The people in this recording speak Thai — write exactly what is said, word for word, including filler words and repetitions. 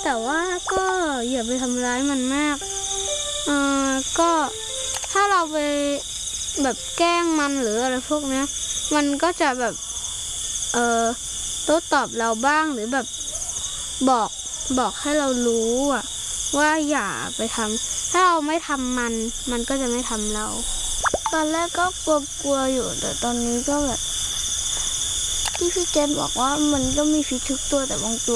แต่ว่าก็อย่าไปทำร้ายมันมากอ่าก็ถ้าเราไปแบบแกล้งมันหรืออะไรพวกนี้มันก็จะแบบเอ่อโต้ตอบเราบ้างหรือแบบบอกบอกให้เรารู้อะว่าอย่าไปทำถ้าเราไม่ทำมันมันก็จะไม่ทำเราตอนแรกก็กลัวๆอยู่แต่ตอนนี้ก็แบบที่พี่เจนบอกว่ามันก็มีพิษทุกตัวแต่บางตัว